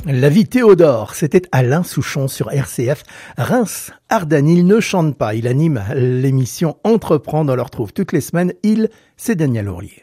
La vie Théodore, c'était Alain Souchon sur RCF. Reims, Ardennes, il ne chante pas, il anime l'émission Entreprendre, on le retrouve toutes les semaines. C'est Daniel Aurier.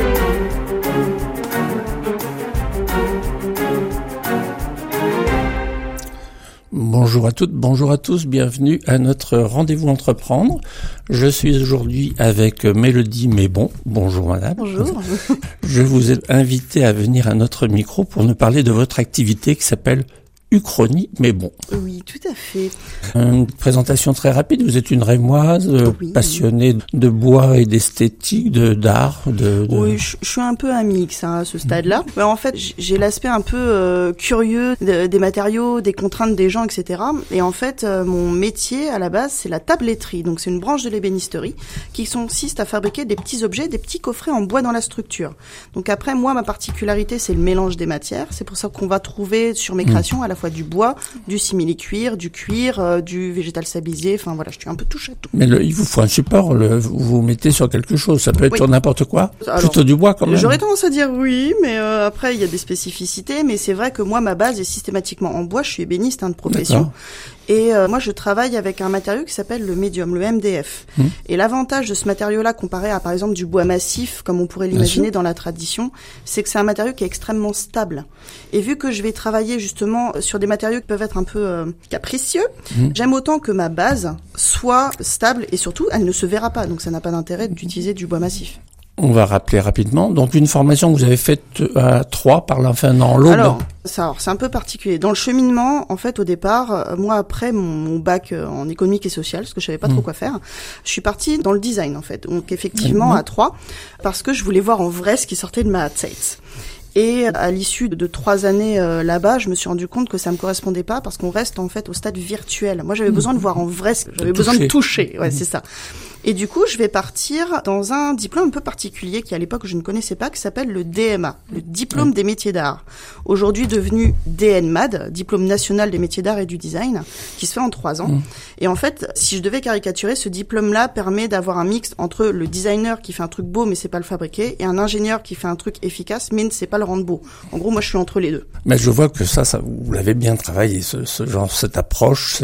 Bonjour à toutes, bonjour à tous, bienvenue à notre rendez-vous Entreprendre. Je suis aujourd'hui avec Mélodie Mébon. Bonjour madame. Bonjour. Je vous ai invité à venir à notre micro pour nous parler de votre activité qui s'appelle Uchronie Mébon. Oui, tout à fait. Une présentation très rapide. Vous êtes une rémoise, passionnée de bois et d'esthétique, d'art. Oui, je suis un peu un mix à ce stade-là. Mais en fait, j'ai l'aspect un peu curieux des matériaux, des contraintes des gens, etc. Et en fait, mon métier à la base, c'est la tabletterie. Donc, c'est une branche de l'ébénisterie qui consiste à fabriquer des petits objets, des petits coffrets en bois dans la structure. Donc après, moi, ma particularité, c'est le mélange des matières. C'est pour ça qu'on va trouver sur mes créations à la fois du bois, du simili-cuir, du cuir, du végétal stabilisé, enfin voilà, je suis un peu touche à tout. Mais il vous faut un support, vous mettez sur quelque chose, ça peut être sur n'importe quoi. Alors, plutôt du bois quand même. J'aurais tendance à dire oui, mais après il y a des spécificités, mais c'est vrai que moi ma base est systématiquement en bois, je suis ébéniste de profession. D'accord. Et moi, je travaille avec un matériau qui s'appelle le médium, le MDF. Et l'avantage de ce matériau-là, comparé à, par exemple, du bois massif, comme on pourrait l'imaginer dans la tradition, c'est que c'est un matériau qui est extrêmement stable. Et vu que je vais travailler justement sur des matériaux qui peuvent être un peu capricieux, j'aime autant que ma base soit stable et surtout, elle ne se verra pas. Donc, ça n'a pas d'intérêt d'utiliser du bois massif. On va rappeler rapidement. Donc, une formation que vous avez faite à 3 par l'enfin dans l'Aube. Alors, c'est un peu particulier. Dans le cheminement, en fait, au départ, moi, après mon bac en économique et sociale, parce que je savais pas trop quoi faire, je suis partie dans le design, en fait. Donc, effectivement, à 3, parce que je voulais voir en vrai ce qui sortait de ma tête. Et à l'issue de 3 années là-bas, je me suis rendu compte que ça me correspondait pas parce qu'on reste en fait au stade virtuel. Moi, j'avais besoin de voir en vrai, j'avais besoin de toucher. Ouais, c'est ça. Et du coup, je vais partir dans un diplôme un peu particulier qui à l'époque je ne connaissais pas, qui s'appelle le DMA, le diplôme des métiers d'art. Aujourd'hui devenu DNMAD, diplôme national des métiers d'art et du design, qui se fait en 3 ans. Et en fait, si je devais caricaturer, ce diplôme-là permet d'avoir un mix entre le designer qui fait un truc beau mais c'est pas le fabriquer, et un ingénieur qui fait un truc efficace mais ne sait pas le rendre beau. En gros, moi je suis entre les deux. Mais je vois que ça vous l'avez bien travaillé, ce genre, cette approche,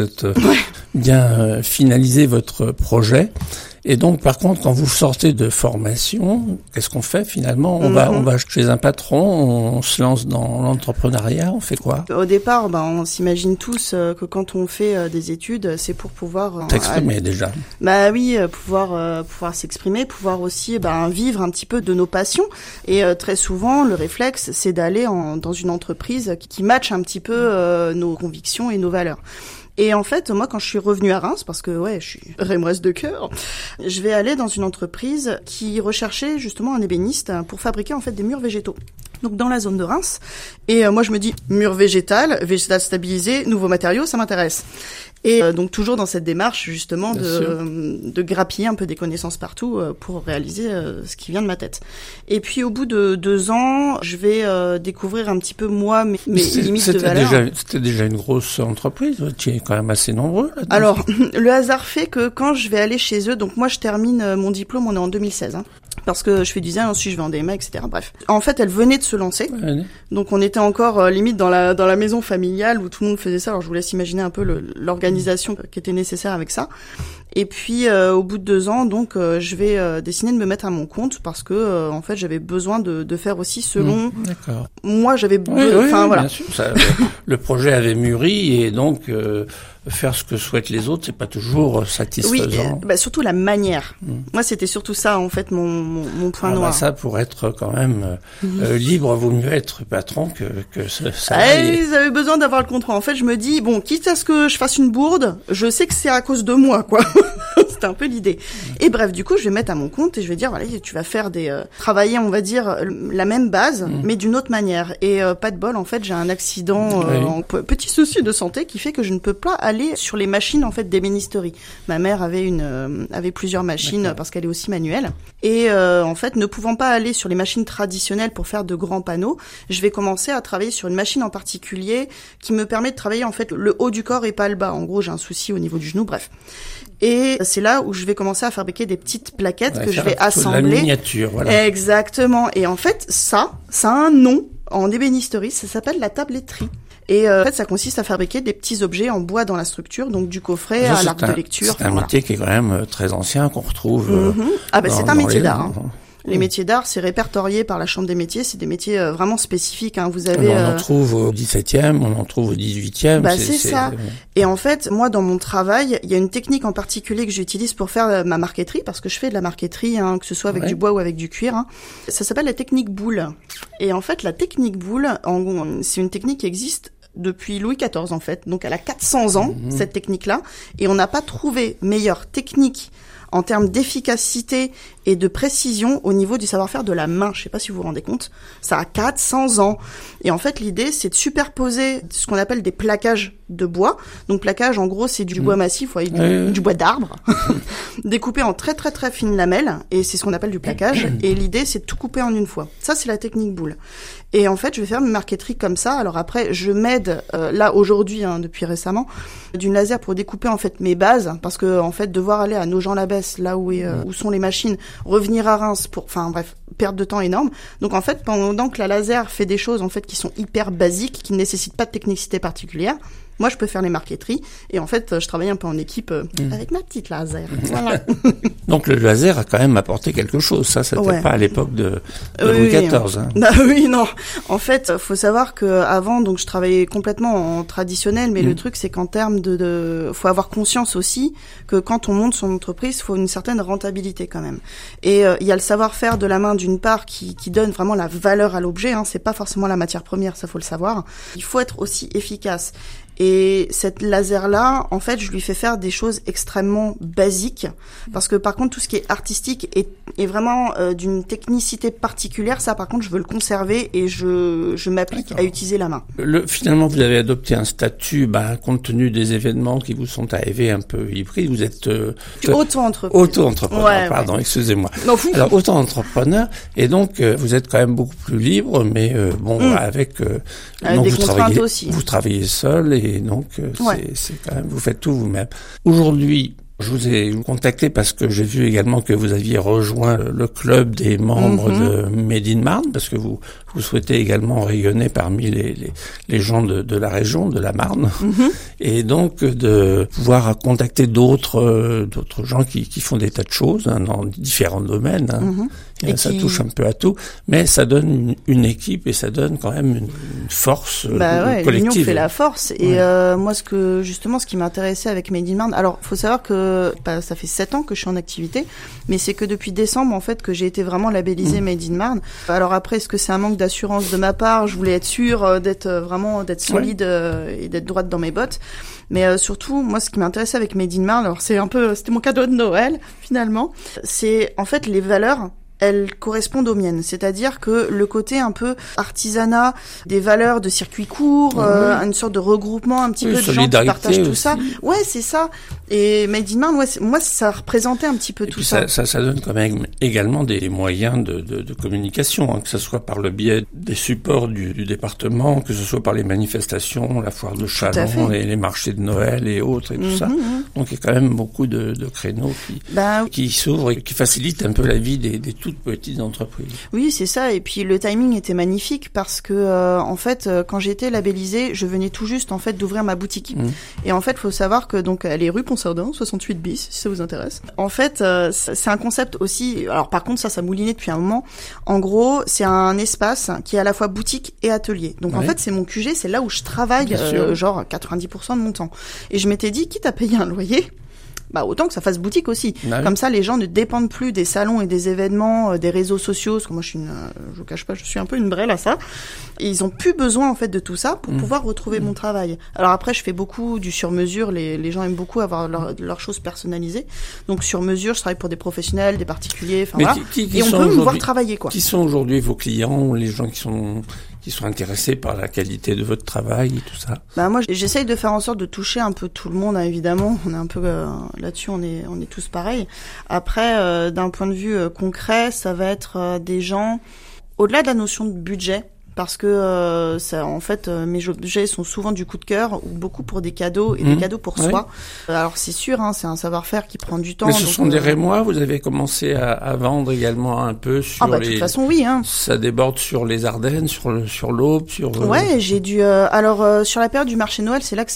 bien finaliser votre projet. Et donc, par contre, quand vous sortez de formation, qu'est-ce qu'on fait finalement ? On va chez un patron, on se lance dans l'entrepreneuriat, on fait quoi ? Au départ, on s'imagine tous que quand on fait des études, c'est pour pouvoir s'exprimer déjà. Bah oui, pouvoir s'exprimer, pouvoir aussi vivre un petit peu de nos passions. Et très souvent, le réflexe, c'est d'aller dans une entreprise qui matche un petit peu nos convictions et nos valeurs. Et en fait, moi, quand je suis revenue à Reims, parce que je suis rémoise de cœur, je vais aller dans une entreprise qui recherchait justement un ébéniste pour fabriquer en fait des murs végétaux. Donc dans la zone de Reims. Et moi, je me dis mur végétal stabilisé, nouveaux matériaux, ça m'intéresse. Et donc toujours dans cette démarche justement de grappiller un peu des connaissances partout pour réaliser ce qui vient de ma tête. Et puis au bout de 2 ans, je vais découvrir un petit peu moi mes limites de valeur. C'était déjà une grosse entreprise, tu es quand même assez nombreux là-dedans. Alors le hasard fait que quand je vais aller chez eux, donc moi je termine mon diplôme, on est en 2016. Parce que je fais du design, ensuite je vais en DMA, etc. Bref. En fait, elle venait de se lancer. Ouais. Donc on était encore limite dans la maison familiale où tout le monde faisait ça. Alors je vous laisse imaginer un peu l'organisation qui était nécessaire avec ça. Et puis au bout de 2 ans, donc je vais décider de me mettre à mon compte parce que en fait j'avais besoin de faire aussi selon. D'accord. Moi j'avais voilà. Bien sûr, le projet avait mûri et donc faire ce que souhaitent les autres, c'est pas toujours satisfaisant. Oui, surtout la manière. Moi, c'était surtout ça, en fait, mon point noir. Ça, pour être quand même libre, vaut mieux être patron que ça. Ils avaient besoin d'avoir le contrôle. En fait, je me dis, quitte à ce que je fasse une bourde, je sais que c'est à cause de moi, quoi. C'était un peu l'idée. Et bref, du coup, je vais mettre à mon compte et je vais dire, voilà, tu vas faire travailler, on va dire, la même base, mais d'une autre manière. Et pas de bol, en fait, j'ai un accident, petit souci de santé qui fait que je ne peux pas aller sur les machines en fait d'ébénisterie. Ma mère avait plusieurs machines parce qu'elle est aussi manuelle et en fait ne pouvant pas aller sur les machines traditionnelles pour faire de grands panneaux, je vais commencer à travailler sur une machine en particulier qui me permet de travailler en fait le haut du corps et pas le bas. En gros, j'ai un souci au niveau du genou, bref. Et c'est là où je vais commencer à fabriquer des petites plaquettes que je vais assembler. La miniature, voilà. Exactement. Et en fait, ça a un nom en ébénisterie, ça s'appelle la tabletterie. Et en fait, ça consiste à fabriquer des petits objets en bois dans la structure, donc du coffret à l'arbre de lecture. C'est un métier qui est quand même très ancien, qu'on retrouve. C'est un métier d'art. Les métiers d'art, c'est répertorié par la Chambre des métiers. C'est des métiers vraiment spécifiques. Vous avez. On en trouve au 17e, on en trouve au 18e. C'est ça. Et en fait, moi, dans mon travail, il y a une technique en particulier que j'utilise pour faire ma marqueterie, parce que je fais de la marqueterie, que ce soit avec du bois ou avec du cuir. Ça s'appelle la technique boule. Et en fait, la technique boule, c'est une technique qui existe depuis Louis XIV, en fait. Donc, elle a 400 ans, cette technique-là. Et on n'a pas trouvé meilleure technique en termes d'efficacité et de précision au niveau du savoir-faire de la main. Je sais pas si vous vous rendez compte. Ça a 400 ans. Et en fait, l'idée, c'est de superposer ce qu'on appelle des plaquages de bois. Donc, plaquage, en gros, c'est du bois massif, du bois d'arbre, découpé en très, très, très fines lamelles. Et c'est ce qu'on appelle du plaquage. Et l'idée, c'est de tout couper en une fois. Ça, c'est la technique boule. Et en fait, je vais faire une marqueterie comme ça. Alors après, je m'aide, là, aujourd'hui, depuis récemment, d'une laser pour découper, en fait, mes bases. Parce que, en fait, devoir aller à Nogent-la-Baisse, là où sont les machines, revenir à Reims perte de temps énorme. Donc, en fait, pendant que la laser fait des choses, en fait, qui sont hyper basiques, qui ne nécessitent pas de technicité particulière, moi, je peux faire les marqueteries. Et en fait, je travaille un peu en équipe avec ma petite laser. Voilà. Donc, le laser a quand même apporté quelque chose. Ça, c'était pas à l'époque de Louis XIV. Oui, non. En fait, faut savoir que avant, donc, je travaillais complètement en traditionnel. Mais le truc, c'est qu'en termes faut avoir conscience aussi que quand on monte son entreprise, faut une certaine rentabilité quand même. Et il y a le savoir-faire de la main d'une part qui donne vraiment la valeur à l'objet. C'est pas forcément la matière première, ça faut le savoir. Il faut être aussi efficace. Et cette laser-là, en fait, je lui fais faire des choses extrêmement basiques. Parce que, par contre, tout ce qui est artistique est vraiment d'une technicité particulière. Ça, par contre, je veux le conserver et je m'applique à utiliser la main. Finalement, vous avez adopté un statut, compte tenu des événements qui vous sont arrivés un peu hybrides. Vous êtes auto-entrepreneur. Excusez-moi. Alors, auto-entrepreneur. Et donc, vous êtes quand même beaucoup plus libre, mais avec donc des contraintes aussi. Vous travaillez seul et donc c'est quand même, vous faites tout vous-même. Aujourd'hui, je vous ai contacté parce que j'ai vu également que vous aviez rejoint le club des membres de Made in Marne, parce que vous souhaitez également rayonner parmi les gens de la région, de la Marne, et donc de pouvoir contacter d'autres gens qui font des tas de choses dans différents domaines. Et ça touche un peu à tout, mais ça donne une équipe et ça donne quand même une force collective. L'union fait la force. Et moi, ce qui m'intéressait avec Made in Marne, alors faut savoir que ça fait 7 ans que je suis en activité, mais c'est que depuis décembre en fait que j'ai été vraiment labellisée Made in Marne. Alors après, est-ce que c'est un manque d'assurance de ma part? Je voulais être sûre d'être solide et d'être droite dans mes bottes. Mais surtout, moi, ce qui m'intéressait avec Made in Marne, alors c'était mon cadeau de Noël finalement, c'est en fait les valeurs. Elles correspondent aux miennes, c'est-à-dire que le côté un peu artisanat, des valeurs de circuit court, une sorte de regroupement un petit peu de gens qui partagent tout ça. Ouais, c'est ça. Et Made in Marne, moi, ça représentait un petit peu tout ça. Ça donne quand même également des moyens de communication, que ce soit par le biais des supports du département, que ce soit par les manifestations, la foire de Châlons, les marchés de Noël et autres et tout ça. Donc il y a quand même beaucoup de créneaux qui s'ouvrent et qui facilitent un peu la vie des toutes petites entreprises. Oui, c'est ça. Et puis le timing était magnifique parce que en fait, quand j'ai été labellisée, je venais tout juste en fait d'ouvrir ma boutique. Et en fait, faut savoir que donc elle est rue Ponsardin, 68 bis, si ça vous intéresse. En fait, c'est un concept aussi. Alors par contre, ça moulinait depuis un moment. En gros, c'est un espace qui est à la fois boutique et atelier. Donc en fait, c'est mon QG, c'est là où je travaille, genre 90% de mon temps. Et je m'étais dit, quitte à payer un loyer, autant que ça fasse boutique aussi. Comme ça, les gens ne dépendent plus des salons et des événements, des réseaux sociaux. Parce que moi, je vous cache pas, je suis un peu une brêle à ça. Et ils ont plus besoin, en fait, de tout ça pour pouvoir retrouver mon travail. Alors après, je fais beaucoup du sur-mesure. Les gens aiment beaucoup avoir leurs choses personnalisées. Donc, sur-mesure, je travaille pour des professionnels, des particuliers, enfin voilà. Et on peut me voir travailler, quoi. Qui sont aujourd'hui vos clients, les gens qui sont intéressés par la qualité de votre travail et tout ça? Moi, j'essaye de faire en sorte de toucher un peu tout le monde, évidemment. On est un peu là-dessus, on est tous pareils. Après, d'un point de vue concret, ça va être des gens au-delà de la notion de budget, parce que ça, en fait, mes objets sont souvent du coup de cœur ou beaucoup pour des cadeaux et des cadeaux pour soi. Alors c'est sûr, hein, c'est un savoir-faire qui prend du temps. Mais ce sont des rémois. Vous avez commencé à vendre également un peu sur de toute façon, oui. Hein. Ça déborde sur les Ardennes, sur l'Aube, sur. Ouais, j'ai dû. Alors sur la période du marché Noël, c'est là que